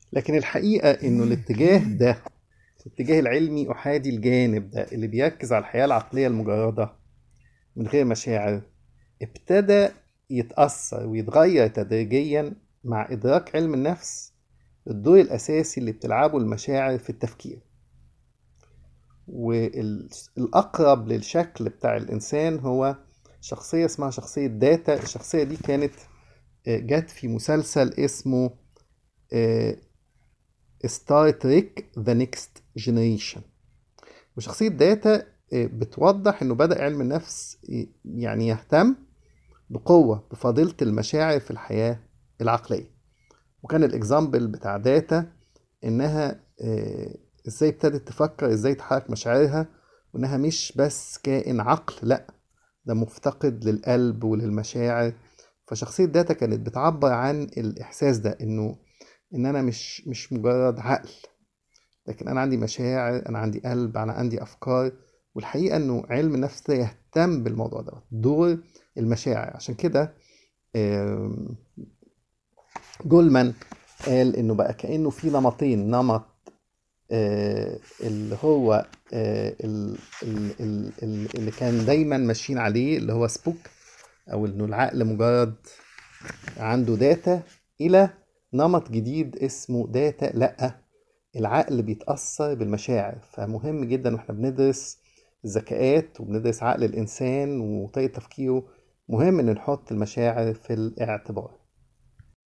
لكن الحقيقة إنه الاتجاه ده، الاتجاه العلمي أحادي الجانب ده اللي بيركز على الحياة العقلية المجردة من غير مشاعر، ابتدى يتأثر ويتغير تدريجيا مع إدراك علم النفس الدور الأساسي اللي بتلعبه المشاعر في التفكير. والأقرب للشكل بتاع الإنسان هو شخصية اسمها شخصية داتا. الشخصية دي كانت جت في مسلسل اسمه ستار تريك ذا نيكست جنريشن. وشخصية داتا بتوضح انه بدأ علم النفس يعني يهتم بقوة بفضيلة المشاعر في الحياة العقلية. وكان الاكزامبل بتاع داتا انها ازاي ابتدت تفكر، ازاي تحرك مشاعرها، وانها مش بس كائن عقل، لا، ده مفتقد للقلب وللمشاعر. فشخصية داتا كانت بتعبر عن الإحساس ده، إن أنا مش مجرد عقل، لكن أنا عندي مشاعر، أنا عندي قلب، أنا عندي أفكار. والحقيقة إنه علم النفس ده يهتم بالموضوع ده، دور المشاعر. عشان كده آم، جولمان قال إنه بقى كأنه في نمطين: نمط اللي هو اللي كان دايما ماشيين عليه، اللي هو سبوك، او انه العقل مجرد عنده داتا، الى نمط جديد اسمه داتا لا، العقل بيتأثر بالمشاعر. فمهم جدا واحنا بندرس الذكاءات وبندرس عقل الانسان وطريقة تفكيره، مهم ان نحط المشاعر في الاعتبار.